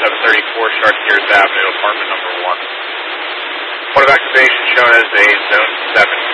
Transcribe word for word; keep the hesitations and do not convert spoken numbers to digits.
seven thirty-four Chartiers Avenue, apartment number one. Point of activation shown as a zone seven